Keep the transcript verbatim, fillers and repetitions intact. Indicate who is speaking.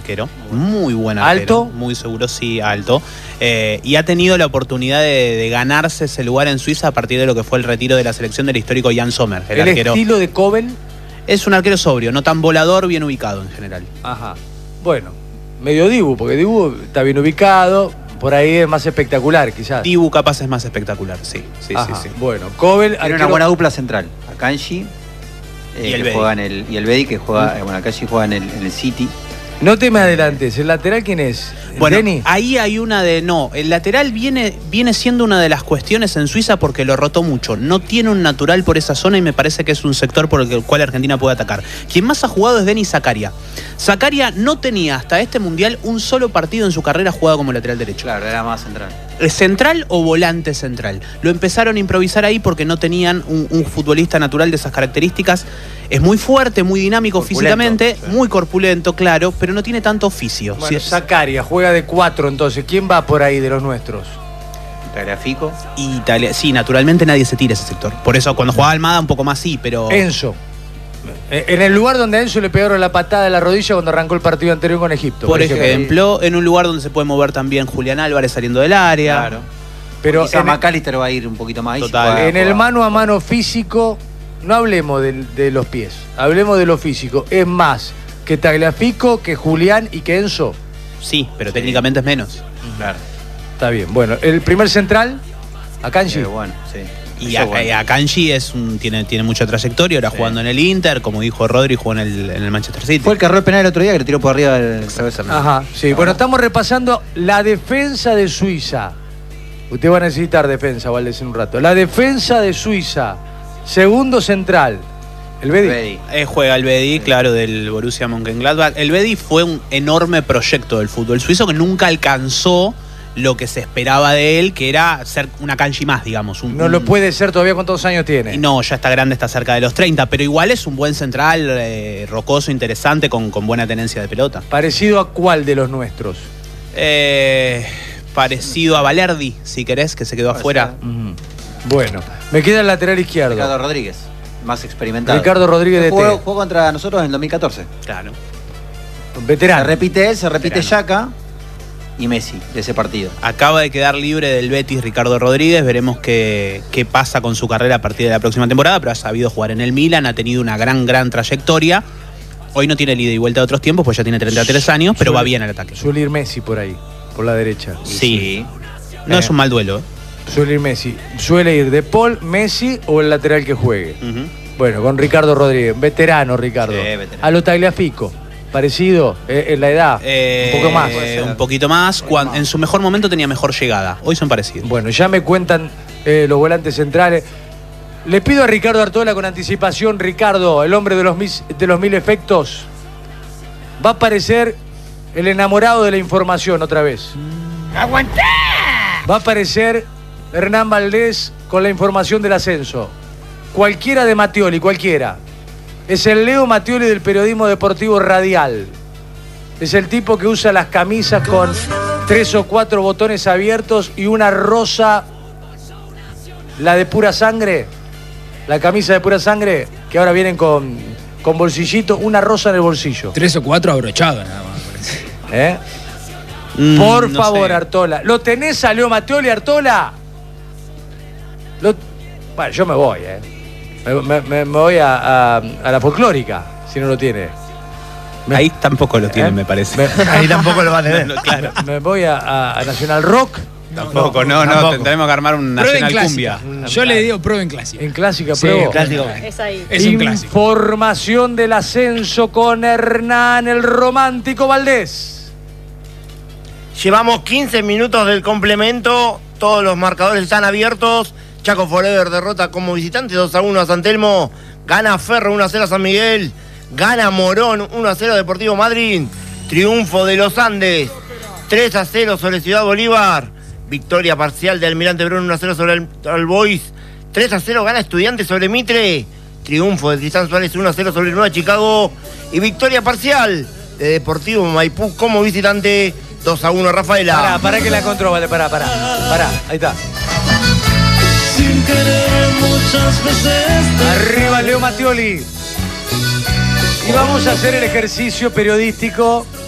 Speaker 1: arquero, muy buen arquero.
Speaker 2: ¿Alto?
Speaker 1: Muy seguro, sí, alto. Eh, y ha tenido la oportunidad de, de ganarse ese lugar en Suiza a partir de lo que fue el retiro de la selección del histórico Jan Sommer. El,
Speaker 2: ¿El
Speaker 1: arquero
Speaker 2: estilo de Kobel?
Speaker 1: es un arquero sobrio, no tan volador, bien ubicado en general.
Speaker 2: Ajá. Bueno, medio Dibu, porque Dibu está bien ubicado, por ahí es más espectacular, quizás.
Speaker 1: Dibu capaz es más espectacular, sí. sí,
Speaker 2: Ajá.
Speaker 1: sí, sí.
Speaker 2: Bueno, Kobel...
Speaker 3: Tiene
Speaker 2: arquero...
Speaker 3: una buena dupla central. Akanji eh,
Speaker 1: Y el
Speaker 3: que
Speaker 1: Bedi.
Speaker 3: juega en el y el Bedi que juega, eh, bueno, Akanji juega en el, en el City.
Speaker 2: No te me adelantes, ¿el lateral quién es?
Speaker 1: Bueno,
Speaker 2: ¿Denny?
Speaker 1: ahí hay una de... No, el lateral viene, viene siendo una de las cuestiones en Suiza porque lo rotó mucho. No tiene un natural por esa zona y me parece que es un sector por el cual Argentina puede atacar. Quien más ha jugado es Denis Zakaria. Zakaria no tenía hasta este Mundial un solo partido en su carrera jugado como lateral derecho.
Speaker 3: Claro, era más central.
Speaker 1: ¿Central o volante central? Lo empezaron a improvisar ahí porque no tenían un, un futbolista natural de esas características. Es muy fuerte, muy dinámico
Speaker 3: Corpulento,
Speaker 1: físicamente,
Speaker 3: sí.
Speaker 1: muy corpulento, claro, pero no tiene tanto oficio.
Speaker 2: Bueno,
Speaker 1: Sí,
Speaker 2: Zakaria juega de cuatro entonces. ¿Quién va por ahí de los nuestros?
Speaker 3: Tagliafico.
Speaker 1: Italia, sí, naturalmente nadie se tira ese sector. Por eso cuando jugaba Almada un poco más sí, pero...
Speaker 2: Enzo. En el lugar donde a Enzo le pegaron la patada de la rodilla cuando arrancó el partido anterior con Egipto.
Speaker 1: Por ejemplo, en un lugar donde se puede mover también Julián Álvarez saliendo del área.
Speaker 3: Claro.
Speaker 2: Pero
Speaker 3: Quizá
Speaker 2: en,
Speaker 3: McAllister va a ir un poquito más ahí.
Speaker 1: Total.
Speaker 3: si juega-
Speaker 2: en el
Speaker 3: juega-
Speaker 2: mano a mano físico, no hablemos de, de los pies, hablemos de lo físico. Es más que Tagliafico, que Julián y que Enzo.
Speaker 1: Sí, pero técnicamente es menos.
Speaker 3: Claro.
Speaker 2: Está bien. Bueno, el primer central, Akanji.
Speaker 3: Eh, bueno, sí.
Speaker 1: Y
Speaker 3: Eso
Speaker 1: a,
Speaker 3: es bueno.
Speaker 1: a Akanji es un, tiene, tiene mucha trayectoria, ahora
Speaker 3: Sí.
Speaker 1: jugando en el Inter, como dijo Rodri, jugó en el, en el Manchester City.
Speaker 3: Fue el que erró el penal el otro día que le tiró por arriba el cabeza.
Speaker 2: Ajá, sí. Bueno, estamos repasando la defensa de Suiza. Usted va a necesitar defensa, Valdés, en un rato. La defensa de Suiza. Segundo central. El Bedi.
Speaker 3: Bedi.
Speaker 1: Eh, juega el Bedi, claro, del Borussia Mönchengladbach. El Bedi fue un enorme proyecto del fútbol suizo que nunca alcanzó lo que se esperaba de él, que era ser una Akanji más, digamos. Un,
Speaker 2: No lo
Speaker 1: un-
Speaker 2: puede ser todavía. ¿Cuántos años tiene?
Speaker 1: Y no, ya está grande, está cerca de los treinta, pero igual es un buen central, eh, rocoso, interesante, con, con buena tenencia de pelota.
Speaker 2: ¿Parecido a cuál de los nuestros?
Speaker 1: Eh, parecido a Valerdi, si querés, que se quedó
Speaker 3: Puede
Speaker 1: afuera.
Speaker 3: ser.
Speaker 2: Mm. Bueno, me queda el lateral izquierdo.
Speaker 3: Ricardo Rodríguez, más experimentado.
Speaker 2: Ricardo Rodríguez de
Speaker 3: Jugó,
Speaker 2: T.
Speaker 3: jugó contra nosotros en el dos mil catorce.
Speaker 1: Claro.
Speaker 3: Se
Speaker 2: Veterano.
Speaker 3: repite él, se repite
Speaker 1: Veterano.
Speaker 3: Xhaka y Messi de ese partido.
Speaker 1: Acaba de quedar libre del Betis Ricardo Rodríguez, veremos qué, qué pasa con su carrera a partir de la próxima temporada, pero ha sabido jugar en el Milan, ha tenido una gran, gran trayectoria. Hoy no tiene el ida y vuelta de otros tiempos, pues ya tiene treinta y tres años, pero
Speaker 2: Suele-
Speaker 1: va bien al ataque.
Speaker 2: Suele ir Messi por ahí, por la derecha.
Speaker 3: Y
Speaker 1: Sí. No
Speaker 2: Eh.
Speaker 1: es un mal duelo. ¿eh?
Speaker 2: Suele ir Messi. Suele ir De Paul, Messi o el lateral que juegue.
Speaker 1: Ujú.
Speaker 2: Bueno, con Ricardo Rodríguez. Veterano, Ricardo.
Speaker 3: Sí, veterano.
Speaker 2: A lo Tagliafico. Parecido eh, en la edad.
Speaker 1: Eh,
Speaker 2: un poco más.
Speaker 1: eh, un poquito más. Cuan- en su mejor momento tenía mejor llegada. Hoy son parecidos.
Speaker 2: Bueno, ya me cuentan eh, los volantes centrales. Le pido a Ricardo Artola con anticipación, Ricardo, el hombre de los, mis- de los mil efectos. Va a aparecer el enamorado de la información otra vez. ¡Aguantá! Va a aparecer Hernán Valdés con la información del ascenso. Cualquiera de Mattioli, cualquiera. Es el Leo Mattioli del periodismo deportivo radial. Es el tipo que usa las camisas con tres o cuatro botones abiertos y una rosa, la de pura sangre, la camisa de pura sangre, que ahora vienen con, con bolsillito, una rosa en el bolsillo.
Speaker 4: Tres o cuatro abrochados nada más, parece.
Speaker 2: ¿Eh?
Speaker 1: Mm,
Speaker 2: Por
Speaker 1: no
Speaker 2: favor,
Speaker 1: sé.
Speaker 2: Artola. ¿Lo tenés a Leo Mattioli, Artola? Lo- Bueno, yo me voy, ¿eh? Me, me- me- me voy a, a- a la folclórica, si no lo tiene. Me-
Speaker 1: Ahí tampoco lo tienen,
Speaker 2: ¿Eh?
Speaker 1: me parece.
Speaker 2: Me-
Speaker 5: Ahí tampoco lo va a tener.
Speaker 1: No, claro.
Speaker 2: Me voy a, a- a Nacional Rock,
Speaker 1: Tampoco, no, no,
Speaker 5: tampoco.
Speaker 1: tendremos que armar un
Speaker 4: Prueben
Speaker 1: Nacional Cumbia.
Speaker 4: clásica. Yo le digo prueben clásica.
Speaker 2: en clásica,
Speaker 4: Sí,
Speaker 2: pruebo.
Speaker 5: Clásico.
Speaker 6: Es ahí.
Speaker 4: Es un clásico.
Speaker 2: Información del ascenso con Hernán el Romántico Valdés.
Speaker 5: Llevamos quince minutos del complemento. Todos los marcadores están abiertos. Chaco Forever derrota como visitante dos a uno a San Telmo. Gana Ferro uno a cero a San Miguel. Gana Morón uno a cero a Deportivo Madryn. Triunfo de los Andes tres a cero sobre Ciudad Bolívar. Victoria parcial de Almirante Brown uno a cero sobre el All Boys. tres a cero gana Estudiantes sobre Mitre. Triunfo de Tristán Suárez uno a cero sobre el Nueva Chicago. Y victoria parcial de Deportivo Maipú como visitante dos a uno Rafaela.
Speaker 2: Pará, pará que la encontró, vale, pará, pará. Pará, ahí está. Arriba Leo Mattioli. Y vamos a hacer el ejercicio periodístico